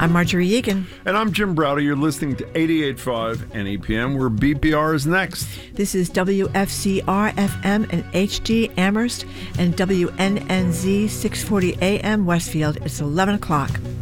I'm Marjorie Egan. And I'm Jim Browder. You're listening to 88.5 NEPM, where BPR is next. This is WFCR FM and HD Amherst and WNNZ 640 AM Westfield. It's 11 o'clock.